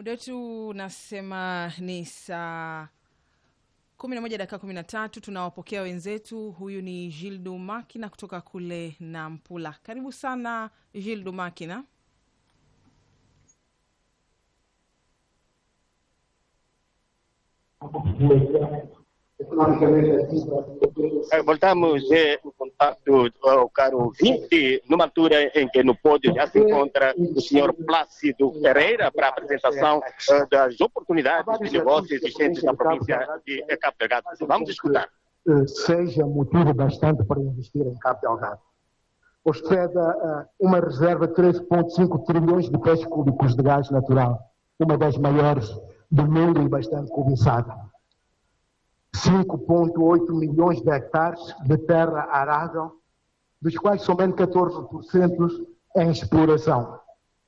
Muda wetu nasema ni saa 11:13. Tunawapokea wenzetu. Huyu ni Gildo Makina kutoka kule Nampula. Karibu sana Gildo Makina. Voltamos no contato, caro ouvinte, numa altura em que no pódio já se encontra o senhor Plácido Pereira para a apresentação das oportunidades de negócio existentes na província de Cabo Delgado. Vamos escutar. Seja motivo bastante para investir em Cabo Delgado. Hospeda uma reserva de 3,5 trilhões de pés cúbicos de gás natural, uma das maiores do mundo e bastante cobiçada. 5,8 milhões de hectares de terra arável, dos quais somente 14% em exploração.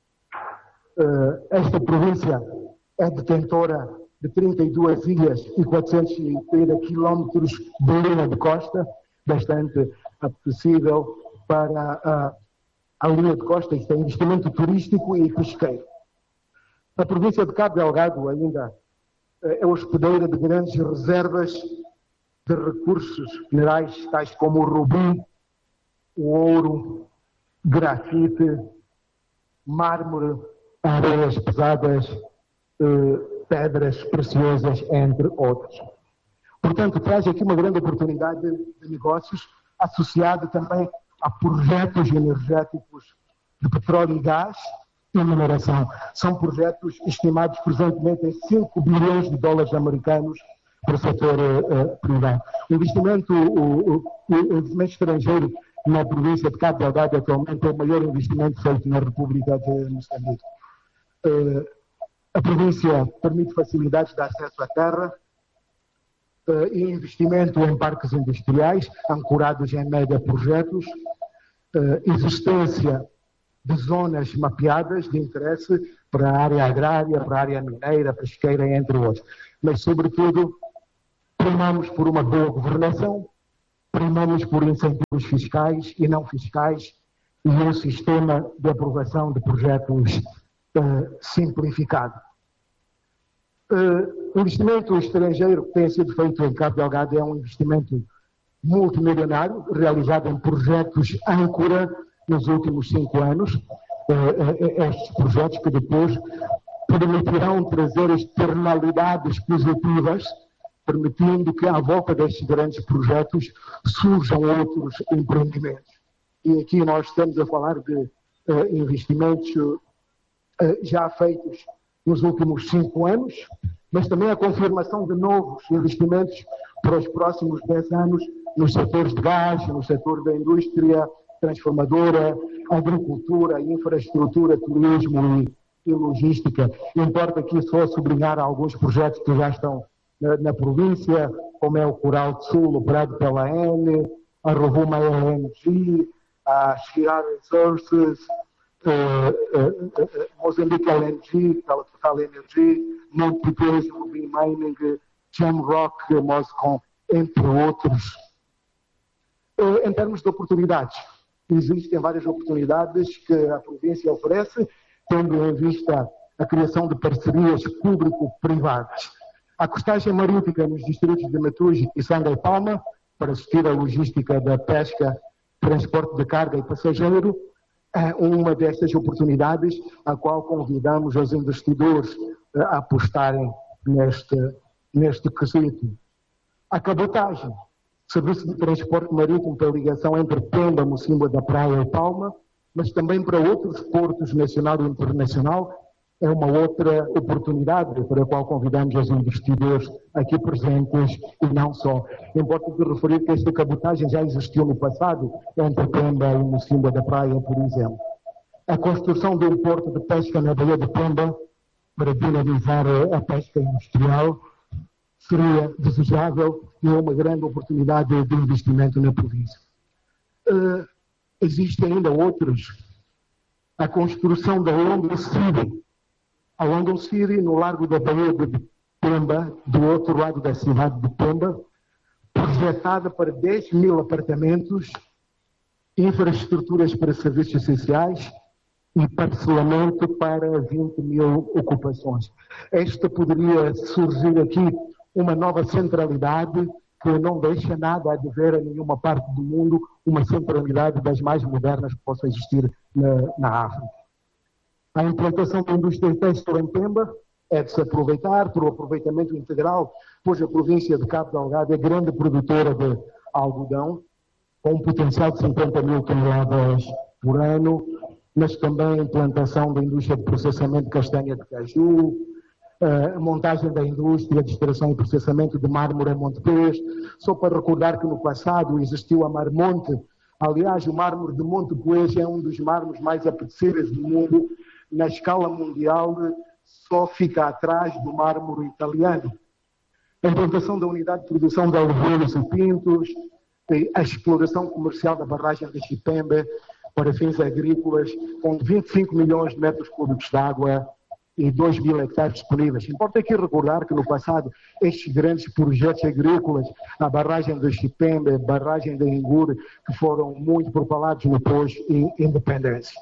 Esta província é detentora de 32 ilhas e 430 quilómetros de linha de costa, bastante apetecível para a linha de costa. Isto é investimento turístico e pesqueiro. A província de Cabo Delgado ainda é hospedeira de grandes reservas de recursos minerais, tais como o rubi, o ouro, grafite, mármore, areias pesadas, pedras preciosas, entre outros. Portanto, traz aqui uma grande oportunidade de negócios, associado também a projetos energéticos de petróleo e gás e mineração. São projetos estimados presentemente em 5 bilhões de dólares americanos para o setor privado. O investimento estrangeiro na província de Cabo Delgado atualmente é o maior investimento feito na República de Moçambique. A província permite facilidades de acesso à terra e investimento em parques industriais, ancorados em megaprojetos, existência de zonas mapeadas de interesse para a área agrária, para a área mineira, pesqueira, entre outros. Mas, sobretudo, primamos por uma boa governação, primamos por incentivos fiscais e não fiscais e um sistema de aprovação de projetos simplificado. O investimento estrangeiro que tem sido feito em Cabo Delgado é um investimento multimilionário, realizado em projetos âncora nos últimos 5 anos, estes projetos que depois permitirão trazer externalidades positivas, permitindo que à volta destes grandes projetos surjam outros empreendimentos. E aqui nós estamos a falar de investimentos já feitos nos últimos 5 anos, mas também a confirmação de novos investimentos para os próximos 10 anos nos setores de gás, no setor da indústria transformadora, agricultura, infraestrutura, turismo e logística. Importa aqui só sublinhar alguns projetos que já estão na província, como é o Coral do Sul, operado pela ENE, a Rovuma LNG, a Shira Resources, Mozambique LNG, Total Energy, Monte Ruby Mining, Jamrock, Moscon, entre outros. Em termos de oportunidades, existem várias oportunidades que a província oferece, tendo em vista a criação de parcerias público-privadas. A costagem marítima nos distritos de Matuge e Sanga e Palma, para assistir à logística da pesca, transporte de carga e passageiro, é uma destas oportunidades a qual convidamos os investidores a apostarem neste quesito. A cabotagem, serviço de transporte marítimo para ligação entre Pemba, Mocimboa da Praia e Palma, mas também para outros portos nacional e internacional, é uma outra oportunidade para a qual convidamos os investidores aqui presentes e não só. Importa referir que esta cabotagem já existiu no passado entre Pemba e Mocimboa da Praia, por exemplo. A construção de um porto de pesca na Baía de Pemba para dinamizar a pesca industrial seria desejável e é uma grande oportunidade de investimento na província. Existem ainda outros. A construção da London City. A London City, no largo da Baía de Pemba, do outro lado da cidade de Pemba, projetada para 10 mil apartamentos, infraestruturas para serviços essenciais, e parcelamento para 20 mil ocupações. Esta poderia surgir aqui uma nova centralidade que não deixa nada a dever a nenhuma parte do mundo, uma centralidade das mais modernas que possa existir na África. A implantação da indústria têxtil em Pemba é de se aproveitar por o aproveitamento integral, pois a província de Cabo Delgado é grande produtora de algodão, com um potencial de 50 mil toneladas por ano, mas também a implantação da indústria de processamento de castanha de caju, a montagem da indústria de extração e processamento de mármore em Montepês. Só para recordar que no passado existiu a Marmonte. Aliás, o mármore de Montepês é um dos mármores mais apetecíveis do mundo. Na escala mundial, só fica atrás do mármore italiano. A implantação da unidade de produção de alveolos e pintos, a exploração comercial da barragem de Chipembe para fins agrícolas, com 25 milhões de metros cúbicos de água e 2 mil hectares disponíveis. Importa aqui recordar que no passado estes grandes projetos agrícolas, a barragem de Chipembe, a barragem de Ingure, que foram muito propalados no pós-independência.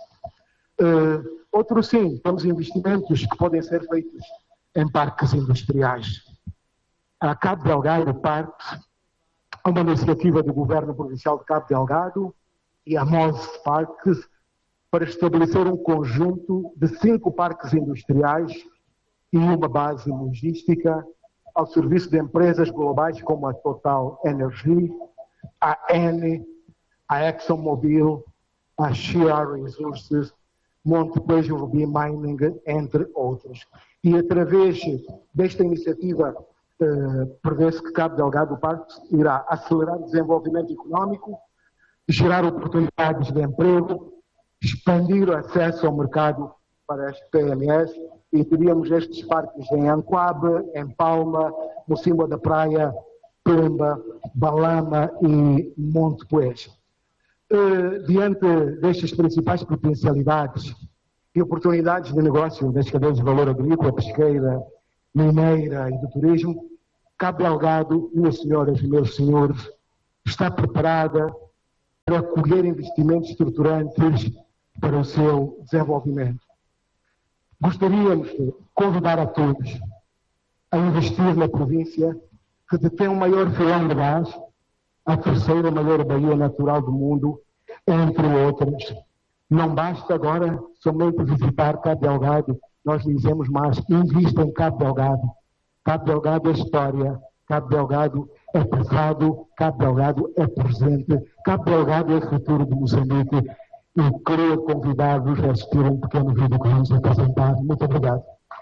Outro sim, temos investimentos que podem ser feitos em parques industriais. A Cabo Delgado Parque, uma iniciativa do Governo Provincial de Cabo Delgado e a MOS Parques, para estabelecer um conjunto de 5 parques industriais e uma base logística ao serviço de empresas globais como a Total Energy, a Eni, a ExxonMobil, a Share Resources, Montepês Ruby Mining, entre outros. E através desta iniciativa, prevê-se que Cabo Delgado Parque irá acelerar o desenvolvimento económico, gerar oportunidades de emprego, expandir o acesso ao mercado para as PMEs, e teríamos estes parques em Ancoabe, em Palma, Mocimboa da Praia, Pemba, Balama e Montepês. Diante destas principais potencialidades e oportunidades de negócio das cadeias de valor agrícola, pesqueira, mineira e do turismo, Cabo Delgado, minhas senhoras e meus senhores, está preparada para acolher investimentos estruturantes para o seu desenvolvimento. Gostaríamos de convidar a todos a investir na província que detém o maior filão de gás, a terceira maior baía natural do mundo, entre outros. Não basta agora somente visitar Cabo Delgado, nós dizemos mais, invista em Cabo Delgado. Cabo Delgado é história, Cabo Delgado é passado, Cabo Delgado é presente, Cabo Delgado é o futuro de Moçambique. E queria convidar-vos a assistir a um pequeno vídeo que vamos apresentar. Muito obrigado.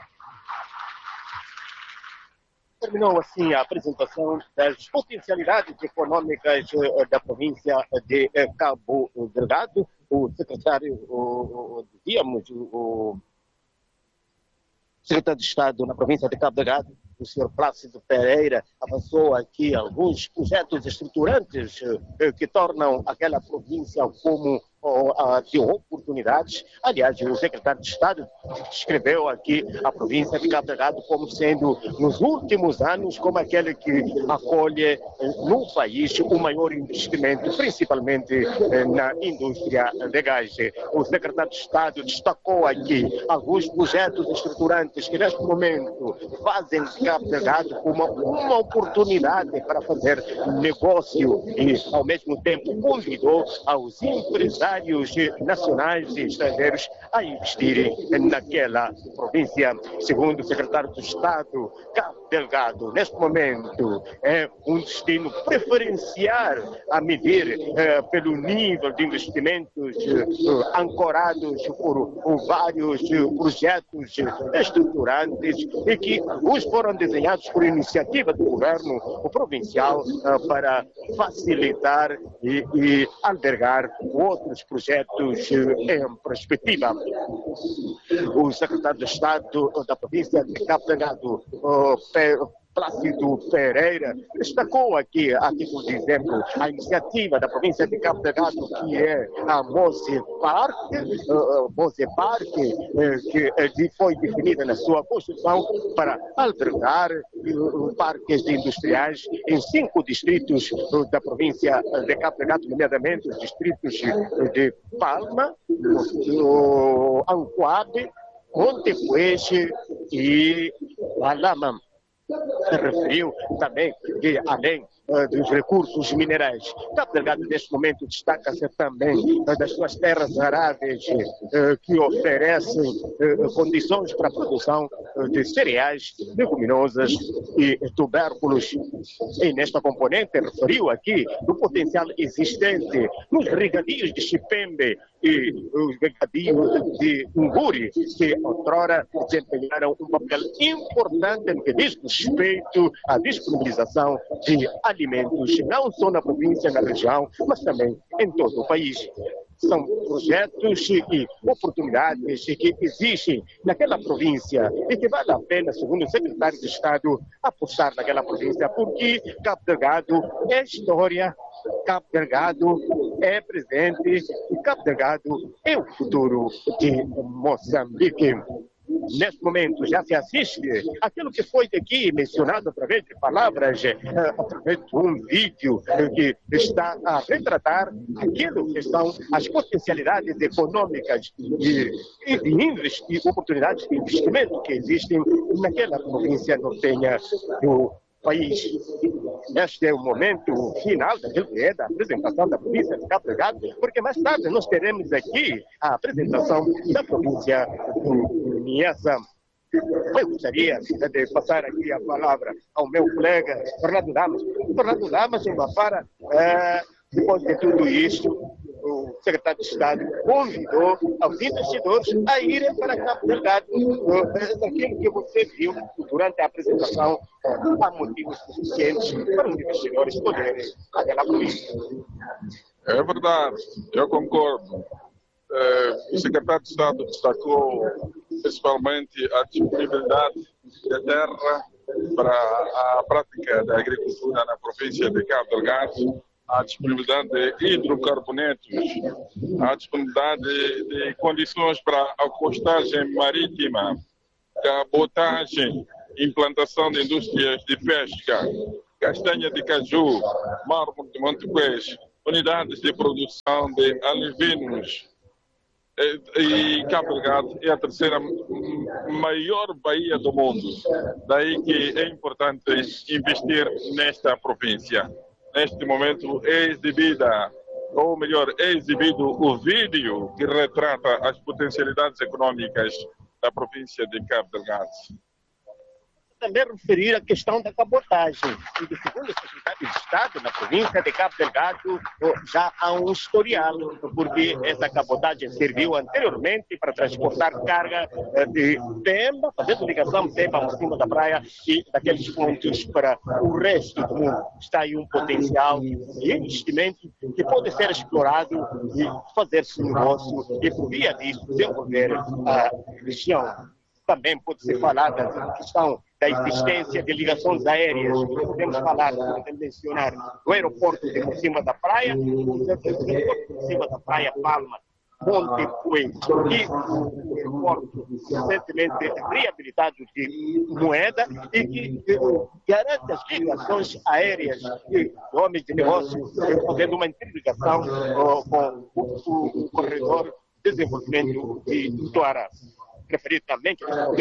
Terminou assim a apresentação das potencialidades econômicas da província de Cabo Delgado. O secretário, dizíamos, o secretário de Estado na província de Cabo Delgado, o senhor Plácido Pereira, avançou aqui alguns projetos estruturantes que tornam aquela província como de oportunidades. Aliás, o secretário de Estado descreveu aqui a província de Cabo Delgado como sendo, nos últimos anos, como aquele que acolhe no país o maior investimento, principalmente na indústria de gás. O secretário de Estado destacou aqui alguns projetos estruturantes que, neste momento, fazem de Cabo Delgado uma oportunidade para fazer negócio e, ao mesmo tempo, convidou aos empresários nacionais e estrangeiros a investirem naquela província. Segundo o secretário de Estado, Cabo Delgado, neste momento, é um destino preferencial a medir pelo nível de investimentos ancorados por vários projetos estruturantes e que alguns foram desenhados por iniciativa do governo provincial para facilitar e albergar outros projetos em perspectiva. O secretário de Estado da província de Cabo Delgado, Plácido Pereira destacou aqui, a título de exemplo, a iniciativa da província de Cabo Delgado, que é a Moze Parque, que foi definida na sua Constituição para albergar parques industriais em 5 distritos da província de Cabo Delgado, nomeadamente os distritos de Palma, Ancoabe, Montepuez e Alamam. Se referiu também que, além dos recursos minerais, Cabo Delgado, neste momento, destaca-se também das suas terras aráveis que oferecem condições para a produção de cereais, leguminosas e tubérculos. E nesta componente, referiu aqui o potencial existente nos regadios de Chipembe e os regadios de Nguri, que outrora desempenharam um papel importante no que diz respeito à disponibilização de alimentos, não só na província, na região, mas também em todo o país. São projetos e oportunidades que existem naquela província e que vale a pena, segundo o secretário de Estado, apostar naquela província, porque Cabo Delgado é história, Cabo Delgado é presente e Cabo Delgado é o futuro de Moçambique. Neste momento já se assiste aquilo que foi aqui mencionado através de palavras, através de um vídeo que está a retratar aquilo que são as potencialidades econômicas e oportunidades de investimento que existem naquela província nortenha do país. Este é o momento final daquilo que é da apresentação da província de Cabo Delgado, porque mais tarde nós teremos aqui a apresentação da província do Niassa. Eu gostaria de passar aqui a palavra ao meu colega Fernando Damas. Fernando Damas, depois de tudo isto, o secretário de Estado convidou aos investidores a irem para Cabo Delgado. Daquilo que você viu durante a apresentação, há motivos suficientes para os investidores poderem aquela província. É verdade, eu concordo. O secretário de Estado destacou principalmente a disponibilidade da terra para a prática da agricultura na província de Cabo Delgado, a disponibilidade de hidrocarbonetos, a disponibilidade de condições para a costagem marítima, cabotagem, implantação de indústrias de pesca, castanha de caju, mármore de Montepuez, unidades de produção de alevinos. E Cabo Delgado é a terceira maior baía do mundo. Daí que é importante investir nesta província. Neste momento é exibida, ou melhor, é exibido o vídeo que retrata as potencialidades econômicas da província de Cabo Delgado. Também referir a questão da cabotagem. E, segundo o secretário de Estado, na província de Cabo Delgado já há um historial, porque essa cabotagem serviu anteriormente para transportar carga de Pemba, fazendo ligação Pemba ao cima da praia e daqueles pontos para o resto do mundo. Está aí um potencial de investimento que pode ser explorado e fazer-se um negócio e, por via disso, desenvolver a região. Também pode-se falar da questão da existência de ligações aéreas. Podemos falar, podemos mencionar o aeroporto de cima da praia, o aeroporto de cima da praia Palma, Montepuez, e o aeroporto recentemente reabilitado de Moeda e que garante as ligações aéreas de homens de negócios, fazendo uma interligação com o corredor de desenvolvimento de Tuará. Referir também que,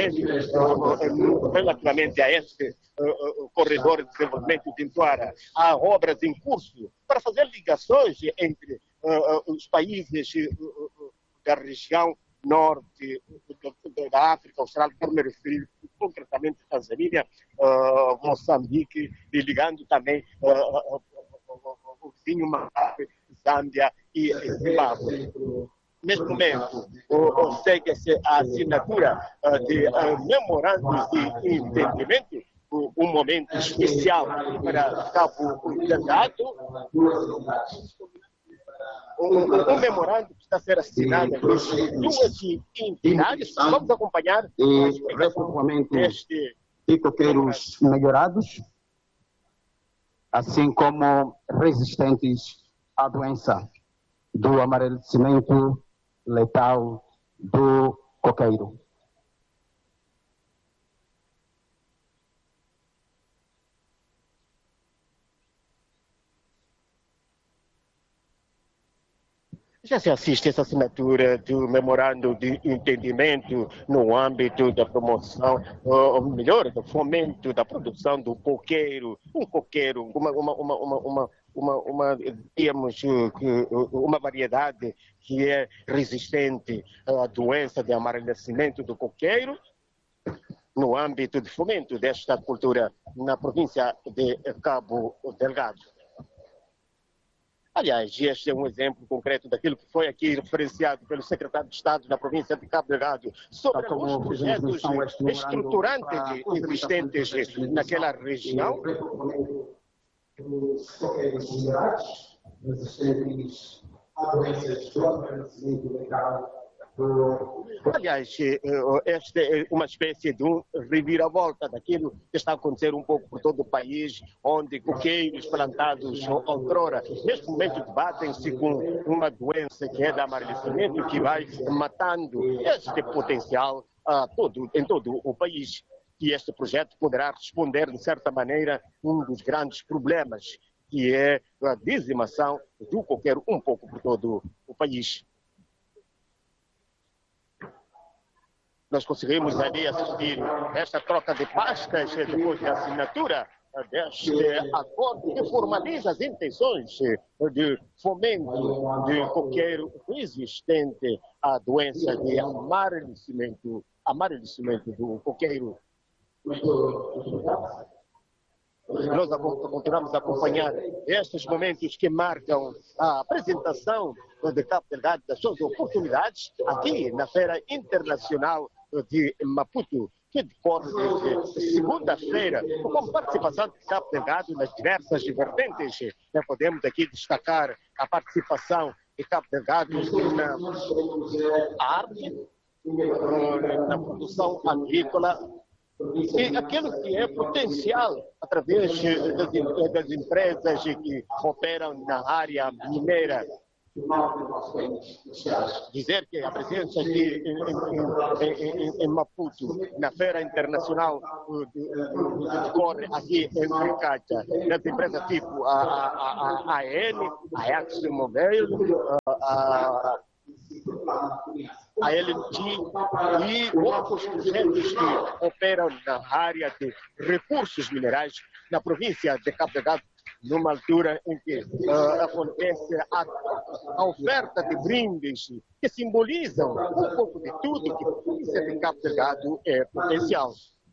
relativamente a este corredor de desenvolvimento de Intuara, há obras em curso para fazer ligações entre os países da região norte da África Austral, quero me referir concretamente a Tanzânia, Moçambique, e ligando também o vizinho Malawi, Zâmbia e Zimbábue. Neste momento, segue-se a assinatura de memorandos de entendimento, um momento especial para Cabo Delgado, um memorando que está a ser assinado entre duas entidades. Vamos acompanhar a explicação deste e coqueiros melhorados, assim como resistentes à doença do amarelecimento letal do coqueiro. Já se assiste a essa assinatura do memorando de entendimento no âmbito da promoção, ou melhor, do fomento da produção do coqueiro, digamos, uma variedade que é resistente à doença de amarelecimento do coqueiro, no âmbito de fomento desta cultura na província de Cabo Delgado. Aliás, este é um exemplo concreto daquilo que foi aqui referenciado pelo secretário de Estado da província de Cabo Delgado sobre os projetos estruturantes existentes naquela região. Resistentes a doenças do amarelecimento letal. Aliás, esta é uma espécie de reviravolta daquilo que está a acontecer um pouco por todo o país, onde coqueiros plantados outrora, neste momento debatem-se com uma doença que é de amarelecimento, que vai matando este potencial em todo o país. E este projeto poderá responder, de certa maneira, um dos grandes problemas, que é a dizimação do coqueiro um pouco por todo o país. Nós conseguimos ali assistir esta troca de pastas depois da assinatura deste acordo que formaliza as intenções de fomento de coqueiro resistente à doença de amarelecimento do coqueiro. Nós continuamos a acompanhar estes momentos que marcam a apresentação de Cabo Delgado das suas oportunidades aqui na Feira Internacional de Maputo, que decorre desde segunda-feira, com participação de Cabo Delgado nas diversas vertentes. Podemos aqui destacar a participação de Cabo Delgado na arte, na produção agrícola, e aquilo que é potencial através das empresas que operam na área mineira. Dizer que a presença aqui em Maputo, na Feira Internacional, decorre aqui em Ricacha, das empresas tipo a AN, a ExxonMobil, a LNG e outros projetos que operam na área de recursos minerais na província de Cabo Delgado, numa altura em que acontece a oferta de brindes que simbolizam um pouco de tudo que a província de Cabo Delgado é potencial.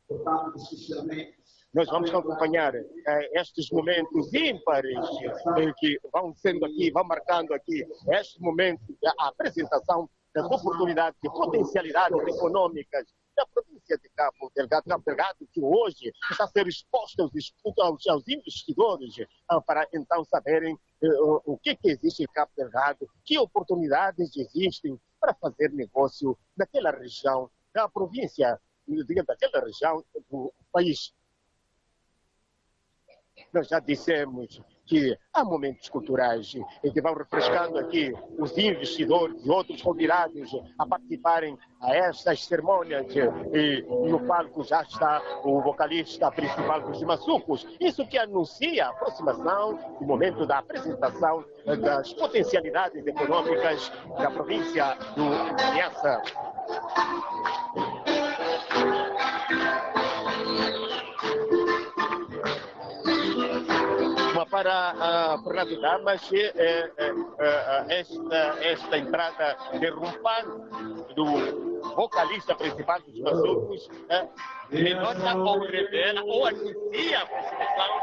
Nós vamos acompanhar estes momentos ímpares que vão sendo aqui, vão marcando aqui este momento, a apresentação das oportunidades e potencialidades econômicas da província de Cabo Delgado, que hoje está a ser exposta aos investidores para então saberem o que existe em Cabo Delgado, que oportunidades existem para fazer negócio naquela região da província, daquela região do país. Nós já dissemos que há momentos culturais em que vão refrescando aqui os investidores e outros convidados a participarem a estas cerimônias, e no palco já está o vocalista principal dos Maçucos. Isso que anuncia a aproximação do momento da apresentação das potencialidades econômicas da província do Niassa. Para Fernando Damas, esta entrada derrubante do vocalista principal dos Maçucos denota ou revela ou anuncia a apresentação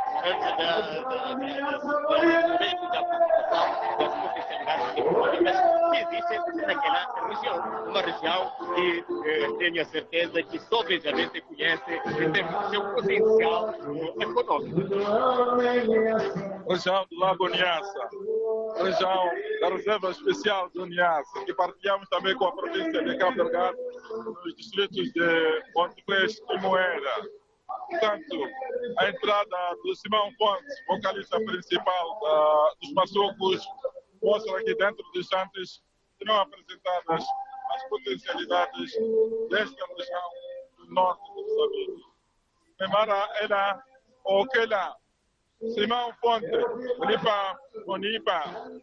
das potencialidades econômicas que existem naquela região. Uma região que tenho a certeza que só Benjamin conhece em termos do seu potencial econômico. Região do Lago Niassa, região da Reserva Especial do Niassa, que partilhamos também com a província de Cabo Delgado, nos distritos de Ponte Preste e Moeda. Portanto, a entrada do Simão Fontes, vocalista principal dos Maçocos, mostra que dentro de instantes serão apresentadas as potencialidades desta região do norte de Moçambique. Memara era Okela, Simão Fonte, Onipa,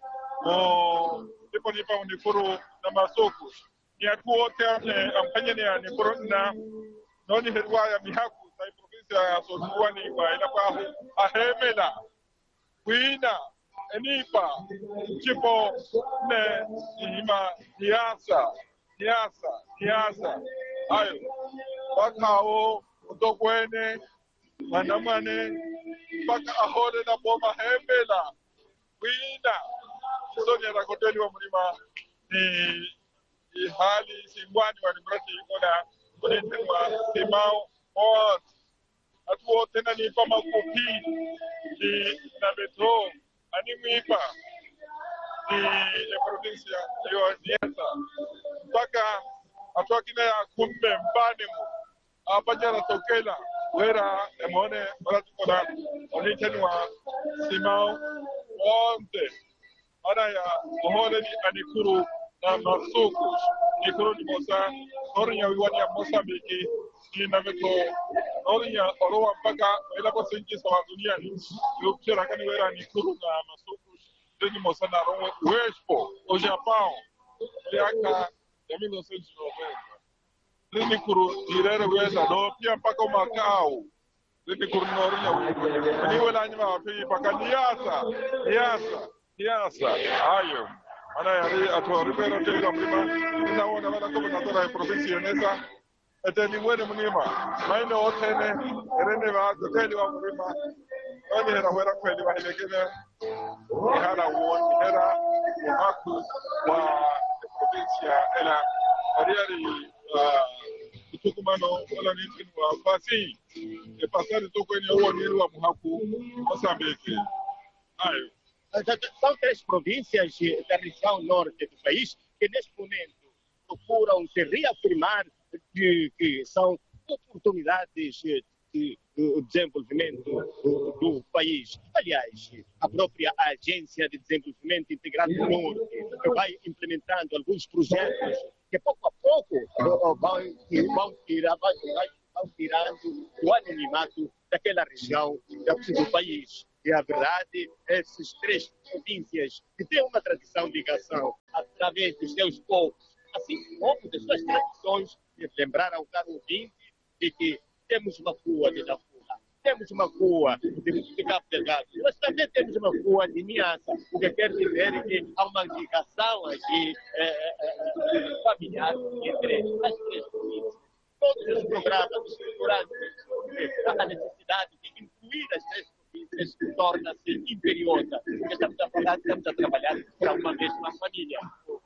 Unikuru na Maçocos. E a tua campanha de Corona, não de Herguaya Mihaku, da província de Sotuani, a Remela, Quina, Enipa, tipo, Ima, Niasa, Ayo, Bakao, Utokwene, Manamane, Baka Ahore na Boma Remela, Quina, Sonia Rakoteli wa Mlima, hali Singwani walimrati ikola kuletewa Simao Mot atuo tena ni kama kopi ni na beto animipa ni provincia yo Niasa mpaka atua kina ya kumbe mbanemu apajara tokela wera emone wala tukola onitenwa Simao Monte ana ya ohole ni anikuru na Maçocos, Nikuru ni Moça, Norinha Wiwani ya Moçambique, ni Nameto, Norinha Oroa mpaka ila kwa sengi sawa duniani. Yukira kani wera Nikuru na Maçocos, ni Moça na Rongo Uespo, o Japão, miaka ya 1990. Nikuru direre weza no pia mpaka o Macau. Nikuru Norinha Wiwani. Ni wela nyuma wapi mpaka Niasa, ayo. Ana yari atua ripero tega mlima ina wana wala kama natora ya provinsi Nesa eteni mwene mlima maino otene erene wa kuteli wa mlima wani hera wera kweli wa hilekene ihara uoni hera uhaku wa provinsi ya ela ariari kutukumano wala nitini wa basi pasari toko eni uoni wa muhaku Moçambique ayo. São 3 províncias da região norte do país que, neste momento, procuram se reafirmar de que são oportunidades de desenvolvimento do país. Aliás, a própria Agência de Desenvolvimento Integrado do Norte vai implementando alguns projetos que, pouco a pouco, vão tirando o anonimato daquela região do país. E a verdade, essas 3 províncias que têm uma tradição de ligação através dos seus povos, assim como das suas tradições, lembrar ao caro ouvinte de que temos uma rua de Nampula, temos uma rua de Cabo Delgado, mas também temos uma rua de Niassa, o que quer dizer que há uma ligação aqui familiar entre as 3 províncias. Todos os programas estruturais, a necessidade de incluir as 3 províncias torna-se imperiosa. Estamos a trabalhar para uma mesma família.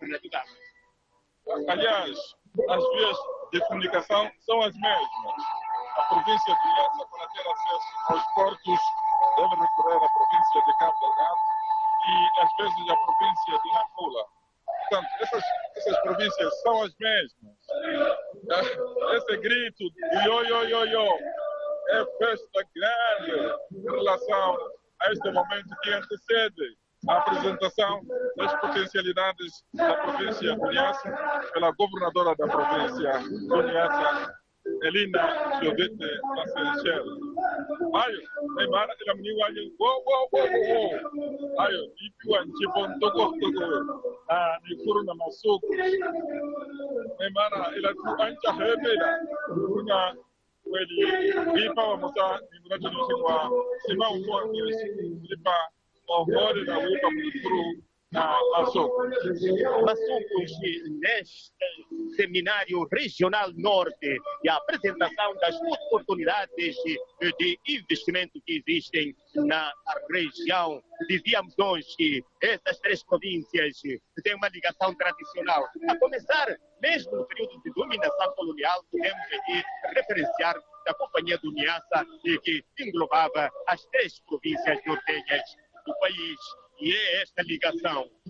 Aliás, as vias de comunicação são as mesmas. A província de Niassa, para ter acesso aos portos, deve recorrer à província de Cabo Delgado e, às vezes, à província de Nampula. Portanto, essas províncias são as mesmas. Esse grito de yo, é festa grande em relação a este momento que antecede a apresentação das potencialidades da província de Niassa pela governadora da província de Niassa, Elina Giovete Macenchel. Ayo, Neymar ila mniwaje wo. Ayo, ipiwa nchipon togo Nikuru na Maçocos. Neymar ila tu ancha hebela kuna kweli vipa wa Musa ni mnacho wa Simão Fontes vipa ohore na vipa Nikuru na Maçocos. Maçocos, neste Seminário Regional Norte e a apresentação das oportunidades de investimento que existem na região. Dizíamos hoje que essas 3 províncias têm uma ligação tradicional. A começar, mesmo no período de dominação colonial, podemos aqui referenciar da Companhia do Niassa, que englobava as 3 províncias nortenhas do país. E é esta ligação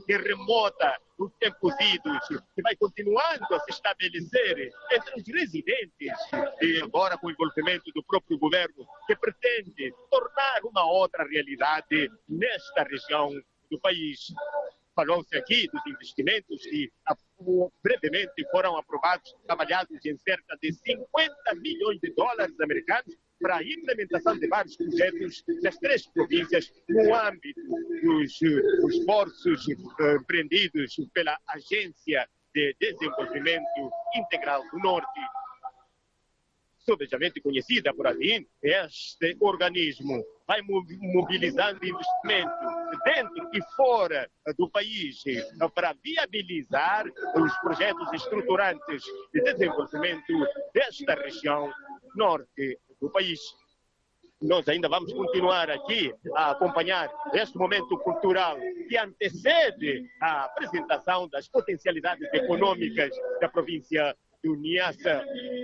que remota os tempos idos, que vai continuando a se estabelecer entre os residentes, e agora com o envolvimento do próprio governo, que pretende tornar uma outra realidade nesta região do país. Falou-se aqui dos investimentos que brevemente foram aprovados, trabalhados em cerca de 50 milhões de dólares americanos para a implementação de vários projetos nas 3 províncias no âmbito dos esforços empreendidos pela Agência de Desenvolvimento Integral do Norte. Subejamente conhecida por ali, este organismo vai mobilizando investimento dentro e fora do país para viabilizar os projetos estruturantes de desenvolvimento desta região norte do país. Nós ainda vamos continuar aqui a acompanhar este momento cultural que antecede a apresentação das potencialidades econômicas da província do Niassa.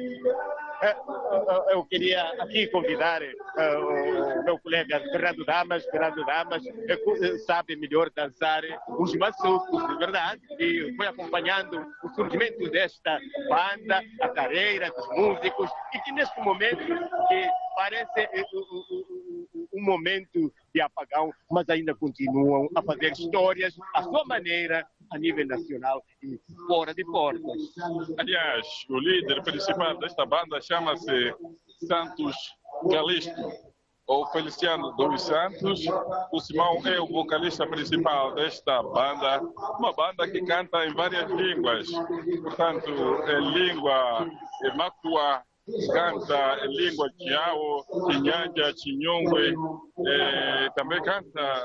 Eu queria aqui convidar o meu colega Fernando Damas, que sabe melhor dançar os maçucos, de verdade, e foi acompanhando o surgimento desta banda, a carreira dos músicos, e que neste momento que parece um momento de apagão, mas ainda continuam a fazer histórias à sua maneira, a nível nacional e fora de portas. Aliás, o líder principal desta banda chama-se Santos Galisto, ou Feliciano dos Santos. O Simão é o vocalista principal desta banda, uma banda que canta em várias línguas, portanto, em língua macua, canta em língua Tiao, Tinhanja, Tinhongwe, também canta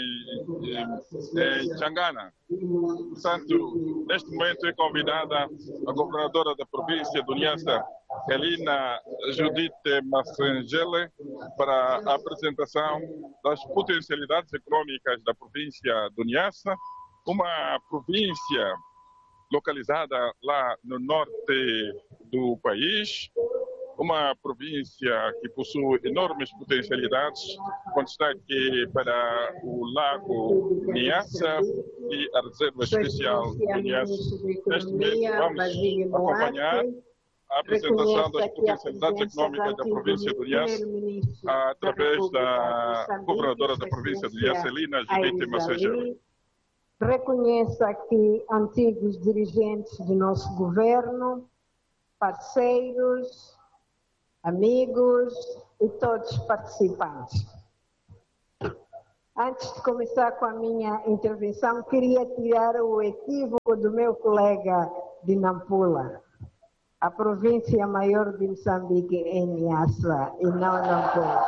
em Xangana. Portanto, neste momento é convidada a governadora da província do Niassa, Helena Judite Massangele, para a apresentação das potencialidades econômicas da província do Niassa, uma província localizada lá no norte do país, uma província que possui enormes potencialidades, com destaque para o Lago Niassa e a Reserva Especial do Niassa. Neste momento vamos acompanhar a apresentação das potencialidades econômicas da província do Niassa através da governadora da província do Niassa, Helena Judite Massangele. Reconheço aqui antigos dirigentes do nosso governo, parceiros, amigos e todos os participantes. Antes de começar com a minha intervenção, queria tirar o equívoco do meu colega de Nampula. A província maior de Moçambique é Niassa e não Nampula.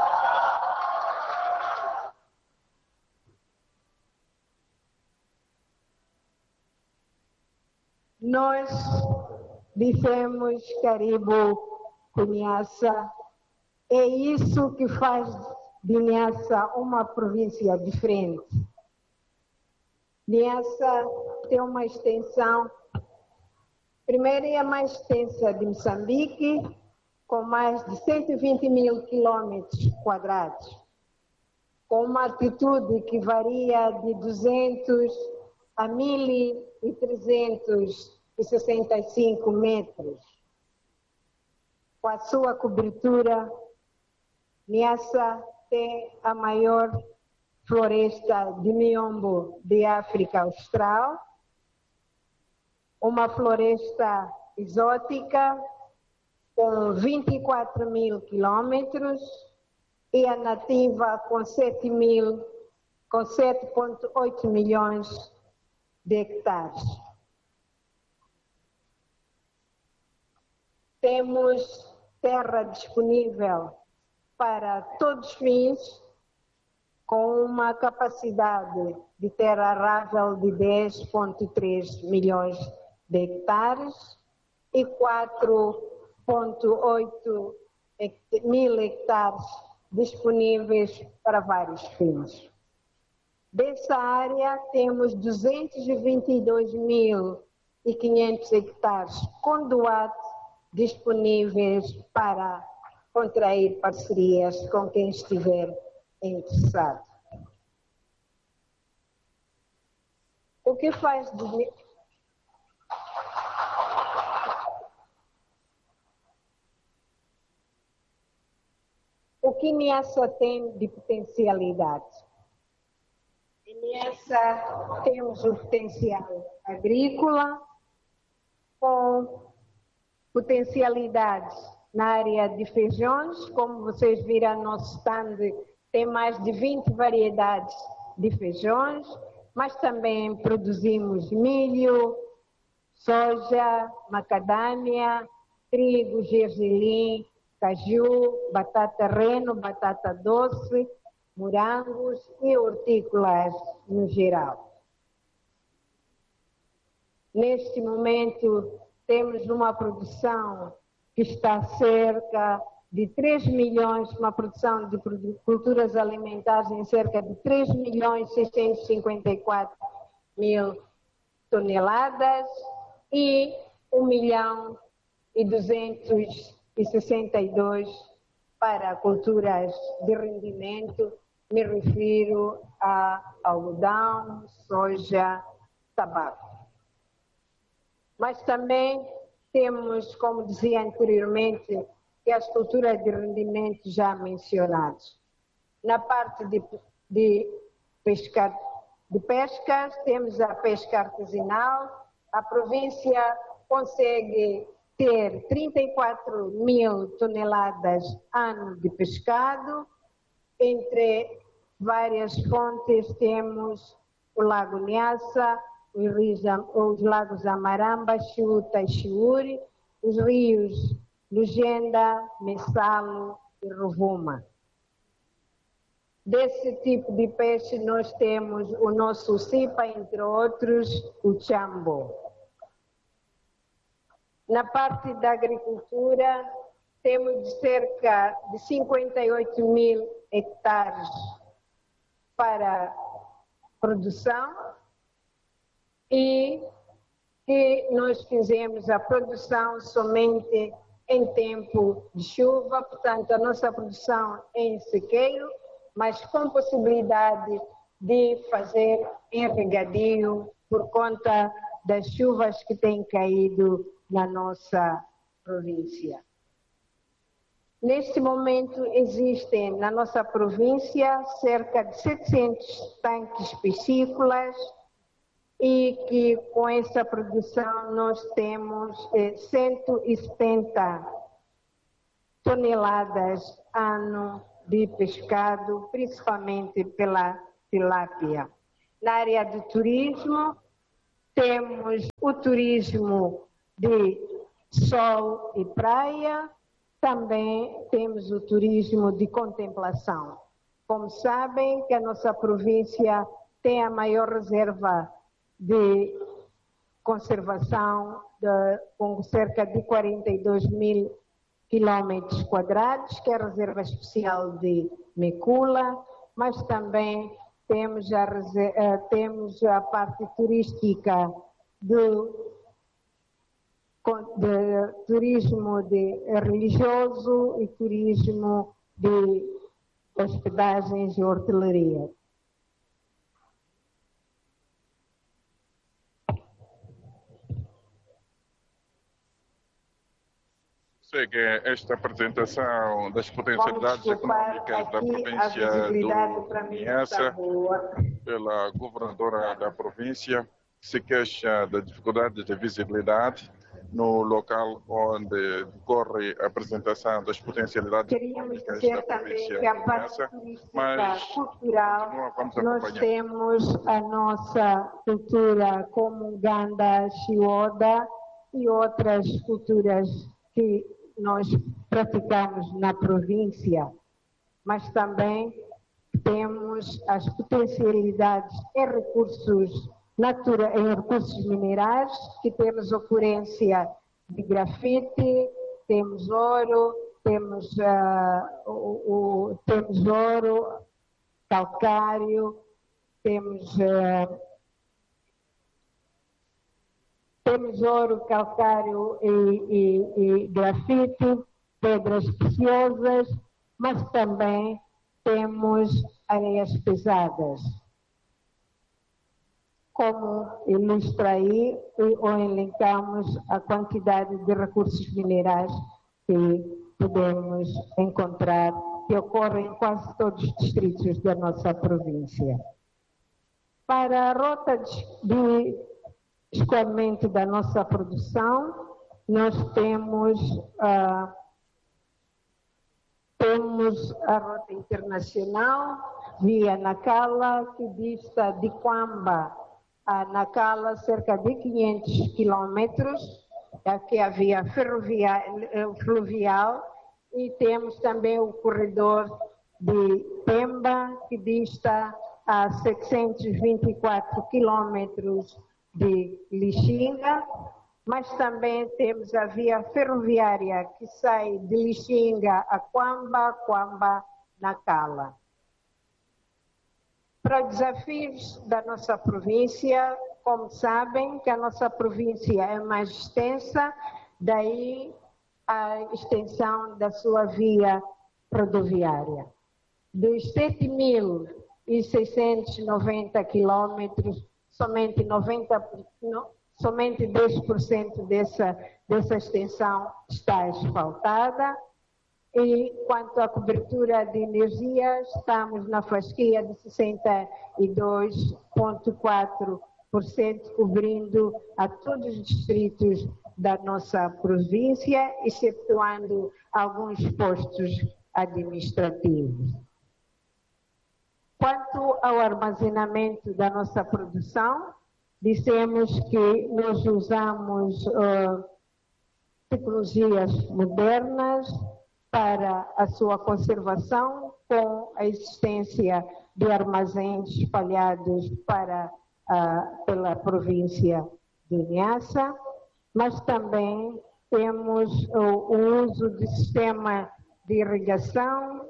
Nós dissemos Caribo com Niassa, é isso que faz de Niassa uma província diferente. Niassa tem uma extensão, primeiro é a mais extensa de Moçambique, com mais de 120 mil quilômetros quadrados, com uma altitude que varia de 200 a 1.365 metros. Com a sua cobertura, Niassa tem a maior floresta de miombo de África Austral, uma floresta exótica com 24 mil quilômetros e a nativa com 7,8 milhões de hectares. Temos terra disponível para todos os fins, com uma capacidade de terra arável de 10,3 milhões de hectares e 4,8 mil hectares disponíveis para vários fins. Dessa área, temos 222.500 hectares com DUAT disponíveis para contrair parcerias com quem estiver interessado. O que faz de... O que Niassa tem de potencialidade? Em Niassa temos o potencial agrícola, com potencialidades na área de feijões. Como vocês viram no nosso stand, tem mais de 20 variedades de feijões, mas também produzimos milho, soja, macadâmia, trigo, gergelim, caju, batata reno, batata doce, morangos e hortícolas no geral. Neste momento, temos uma produção que está cerca de 3 milhões, uma produção de culturas alimentares em cerca de 3.654.000 toneladas e 1.262.000 para culturas de rendimento. Me refiro a algodão, soja, tabaco. Mas também temos, como dizia anteriormente, que as culturas de rendimento já mencionadas. Na parte de pesca, temos a pesca artesanal. A província consegue ter 34.000 toneladas ano de pescado. Entre várias fontes temos o Lago Niassa, os lagos Amaramba, Xuta e Chiuri, os rios Lugenda, Messalo e Rovuma. Desse tipo de peixe nós temos o nosso Sipa, entre outros, o Chambo. Na parte da agricultura, temos cerca de 58.000 hectares para produção e que nós fizemos a produção somente em tempo de chuva, portanto a nossa produção é em sequeiro, mas com possibilidade de fazer em regadio por conta das chuvas que têm caído na nossa província. Neste momento existem na nossa província cerca de 700 tanques piscícolas e que com essa produção nós temos 170 toneladas ano de pescado, principalmente pela tilápia. Na área do turismo, temos o turismo de sol e praia, também temos o turismo de contemplação. Como sabem, que a nossa província tem a maior reserva de conservação com cerca de 42.000 quilômetros quadrados, que é a reserva especial de Mecula, mas também temos a parte turística de turismo religioso e turismo de hospedagens e hotelaria. Segue esta apresentação das potencialidades econômicas da província do Niassa pela governadora da província, que se queixa da dificuldade de visibilidade no local onde decorre a apresentação das potencialidades econômicas da província que a do parte Niassa, turística mas cultural, vamos nós acompanhar. temos a nossa cultura como Ganda, Chioda e outras culturas que nós praticamos na província, mas também temos as potencialidades em recursos em recursos minerais, que temos ocorrência de grafite, temos ouro, temos ouro, calcário, temos ouro, calcário e grafite, pedras preciosas, mas também temos areias pesadas. como ilustra aí, ou elencamos a quantidade de recursos minerais que podemos encontrar, que ocorrem em quase todos os distritos da nossa província. Para a rota de escoamento da nossa produção, nós temos a rota internacional via Nacala, que dista de Quamba a Nacala cerca de 500 quilômetros, que é a via fluvial, e temos também o corredor de Pemba, que dista a 724 quilômetros de Lixinga, mas também temos a via ferroviária que sai de Lixinga a Quamba, Quamba, Nacala. Para os desafios da nossa província, como sabem, que a nossa província é mais extensa, daí a extensão da sua via rodoviária. Dos 7.690 quilômetros, somente 10% dessa extensão está asfaltada. E quanto à cobertura de energia, estamos na fasquia de 62,4%, cobrindo a todos os distritos da nossa província, excetuando alguns postos administrativos. Quanto ao armazenamento da nossa produção, dissemos que nós usamos tecnologias modernas para a sua conservação, com a existência de armazéns espalhados pela província de Niassa, mas também temos o uso de sistema de irrigação,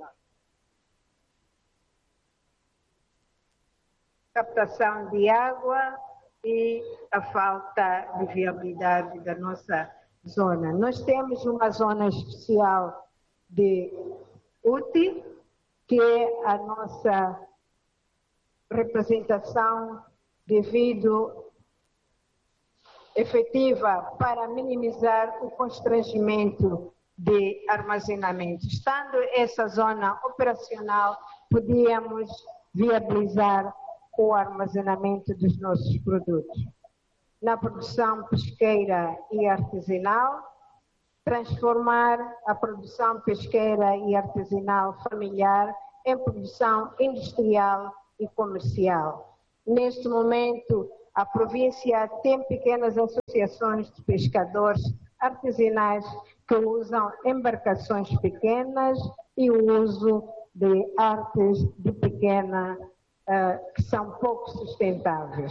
captação de água e a falta de viabilidade da nossa zona. Nós temos uma zona especial de UTI, que é a nossa representação devido efetiva para minimizar o constrangimento de armazenamento. Estando essa zona operacional, podíamos viabilizar o armazenamento dos nossos produtos. Na produção pesqueira e artesanal, transformar a produção pesqueira e artesanal familiar em produção industrial e comercial. Neste momento, a província tem pequenas associações de pescadores artesanais que usam embarcações pequenas e o uso de artes de pequena que são pouco sustentáveis.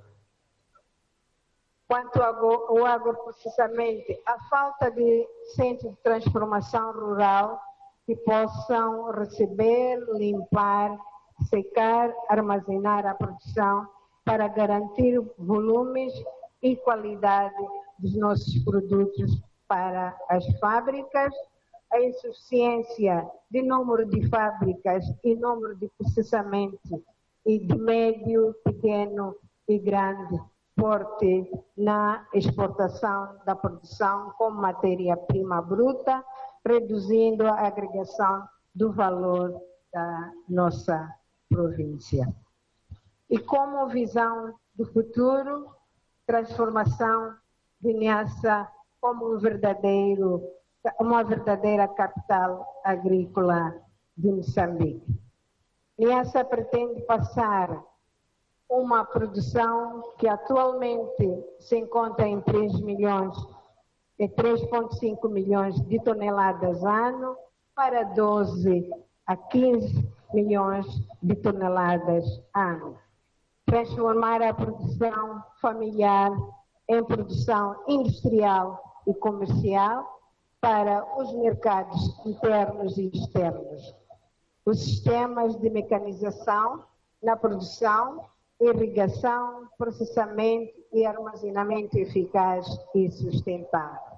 Quanto ao agroprocessamento, a falta de centros de transformação rural que possam receber, limpar, secar, armazenar a produção para garantir volumes e qualidade dos nossos produtos para as fábricas, a insuficiência de número de fábricas e número de processamento e de médio, pequeno e grande porte na exportação da produção como matéria-prima bruta, reduzindo a agregação do valor da nossa província. E como visão do futuro, transformação de Niassa como uma verdadeira capital agrícola de Moçambique. Niassa pretende passar uma produção que atualmente se encontra em 3,5 milhões de toneladas ano para 12 a 15 milhões de toneladas ano. Transformar a produção familiar em produção industrial e comercial para os mercados internos e externos. Os sistemas de mecanização na produção, irrigação, processamento e armazenamento eficaz e sustentável.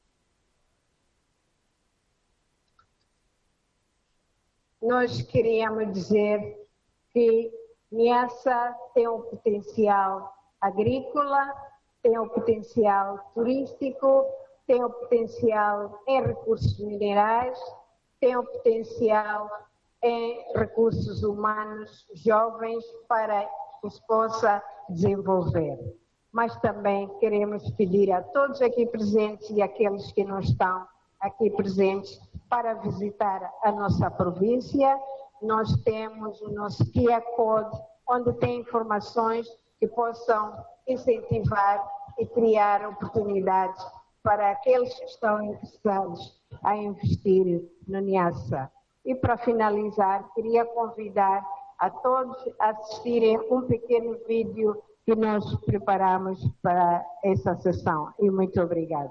Nós queríamos dizer que Niassa tem um potencial agrícola, tem o potencial turístico, tem o potencial em recursos minerais, tem o potencial em recursos humanos jovens para que se possa desenvolver. Mas também queremos pedir a todos aqui presentes e aqueles que não estão aqui presentes para visitar a nossa província. Nós temos o nosso QR Code, onde tem informações que possam incentivar e criar oportunidades para aqueles que estão interessados a investir no Niassa. E para finalizar, queria convidar a todos a assistirem um pequeno vídeo que nós preparamos para essa sessão. E muito obrigada.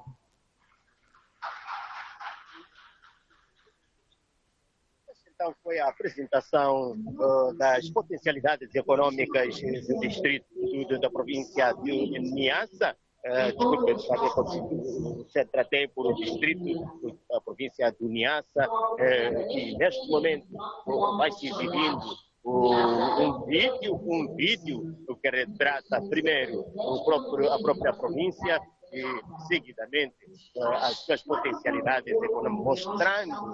Então, foi a apresentação das potencialidades econômicas do distrito da província de Niassa. Desculpe, se tratei por um distrito da província de Niassa, e neste momento vai se exibindo um vídeo que retrata primeiro a própria província e seguidamente as suas potencialidades econômicas, mostrando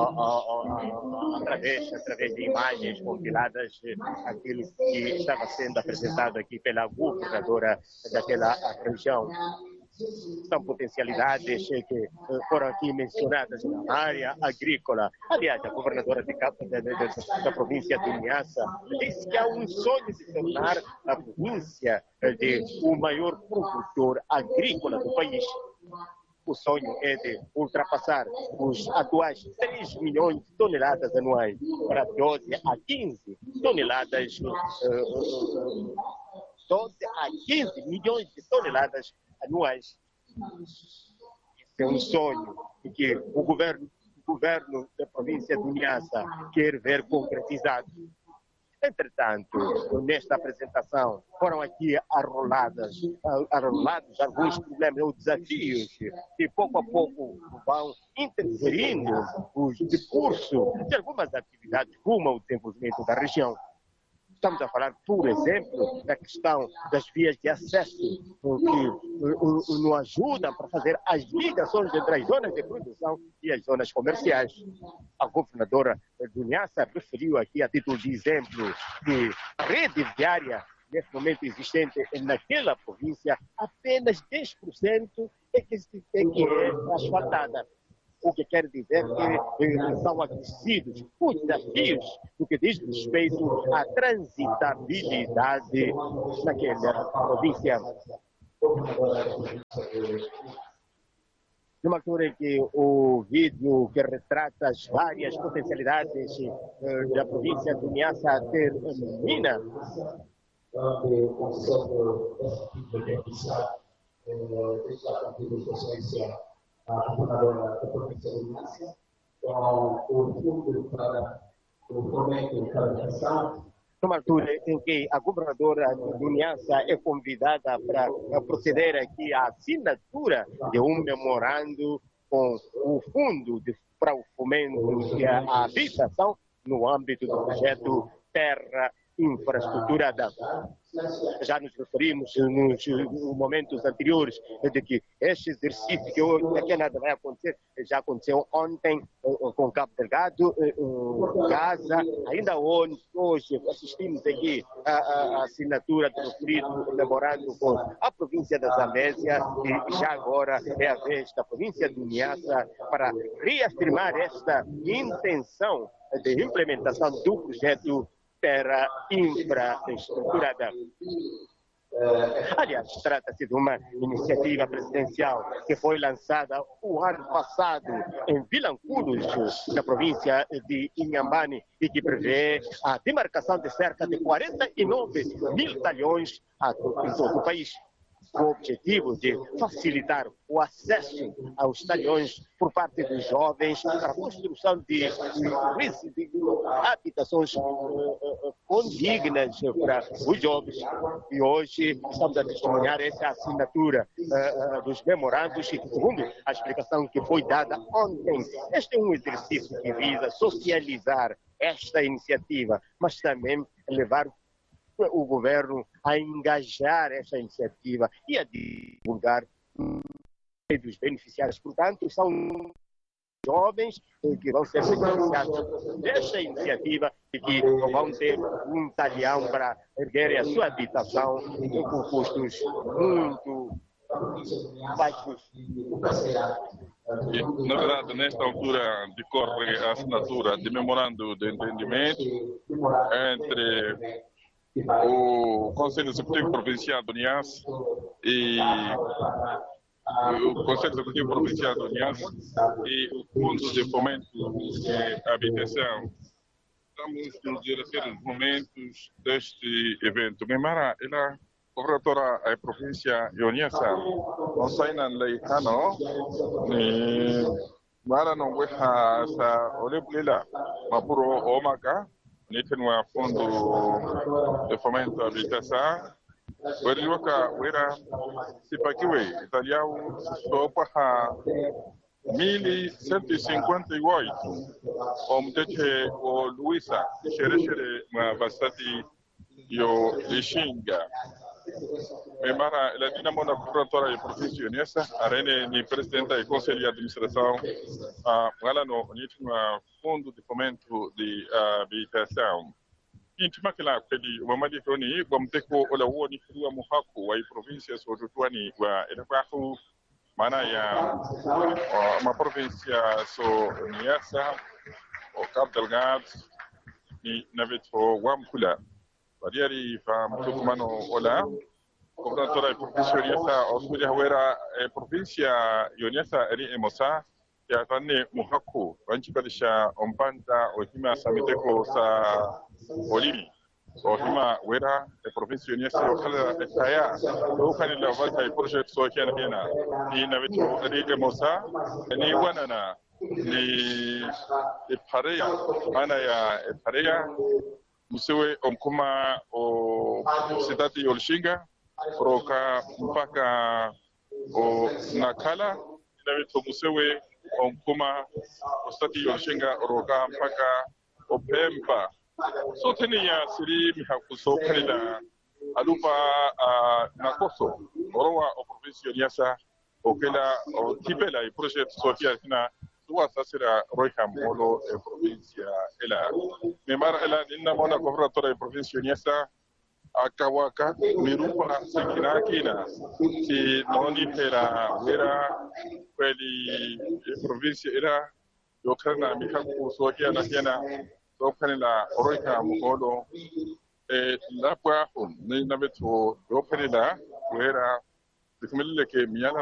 através de imagens compiladas aquilo que estava sendo apresentado aqui pela governadora daquela região. São potencialidades que foram aqui mencionadas na área agrícola. Aliás, a governadora da província de Niassa disse que há um sonho de se tornar a província o maior produtor agrícola do país. O sonho é de ultrapassar os atuais 3 milhões de toneladas anuais para 12 a 15 toneladas, 12 a 15 milhões de toneladas anuais. Esse é um sonho que o governo da província de Niassa quer ver concretizado. Entretanto, nesta apresentação foram aqui arrolados alguns problemas ou desafios que pouco a pouco vão interferindo o decurso de algumas atividades rumo ao desenvolvimento da região. Estamos a falar, por exemplo, da questão das vias de acesso, que nos ajudam para fazer as ligações entre as zonas de produção e as zonas comerciais. A governadora do Niassa referiu aqui, a título de exemplo, que a rede viária, nesse momento existente naquela província, apenas 10% é que é asfaltada. O que quer dizer que são acrescidos os desafios no que diz respeito à transitabilidade naquela província. Numa altura em que o vídeo que retrata as várias potencialidades da província de Niassa termina, a governadora da província de Niassa, com o fundo para o fomento da habitação. Numa altura em que a governadora de Niassa é convidada para proceder aqui à assinatura de um memorando com o fundo para o fomento da habitação no âmbito do projeto Terra Infraestruturada. Já nos referimos nos momentos anteriores de que este exercício que hoje nada vai acontecer, já aconteceu ontem com Cabo Delgado, Gaza, ainda hoje assistimos aqui a assinatura do referido memorando com a província da Zambésia e já agora é a vez da província de Niassa para reafirmar esta intenção de implementação do projeto Terra Infraestruturada. Aliás, trata-se de uma iniciativa presidencial que foi lançada o ano passado em Vilanculos, na província de Inhambane, e que prevê a demarcação de cerca de 49 mil talhões em todo o país, com o objetivo de facilitar o acesso aos talhões por parte dos jovens para a construção de habitações condignas para os jovens. E hoje estamos a testemunhar essa assinatura dos memorandos, e segundo a explicação que foi dada ontem, este é um exercício que visa socializar esta iniciativa, mas também levar o governo a engajar essa iniciativa e a divulgar dos beneficiários. Portanto, são jovens que vão ser beneficiados desta iniciativa e que vão ter um talhão para erguerem a sua habitação com custos muito baixos. Na verdade, nesta altura decorre a assinatura de memorando de entendimento entre o Conselho Executivo Provincial do Niassa e o Conselho Executivo Provincial do Niassa e o Fundo de Fomento de Habitação. Estamos nos terceiros momentos deste evento. Memara, ela governadora a província de Niassa, não sai na lei, mara não vai essa oleblela, mapuro omaka, nitinwa Fundo de Fomento de Habitação. Weriwaka wera sipakiwe italiano sopa 1158 omteche o Luisa shere ma bastati yo lishinga memara la dinamona governadora de província Niassa arene ni presidente do conselho de administração ngala no nitinwa Fundo de Fomento de Habitação. Intima kila kweli wamadi toni wamteko ola woni kuwa muhaku wa província sotutwani wa elefahu mana ya ma província so Niassa o Cabo Delgado ni naveto wamkula bariari fa mtukumano ola governadora província Niassa oskuja hawera província Niassa eri emosa ya tanne muhaku wanchikalisha ompanta ohima samiteko sa Olimi, ohima wera província Niassa okhala etaya okhala la vata project so kiana hena ni naveto eri emosa ni wanana ni pareya ana ya pareya msewe omkuma o sidati yolshinga proka mpaka o nakala naveto msewe omkuma ostati yolshinga roka mpaka opemba so tenia siri mihakuso kanila alupa nakoso orowa o província Niassa okela o tipela i project sofia hina tuwa sasira roiham molo e província ela memar ela inna mona governadora e província Niassa akawaka mirupa sikina kina ki noni pera wera kweli e província ela yokarna mihaku sofia na hina dokanila roiham molo la kwa ni nabeto dokanila wera bismillah ke miyana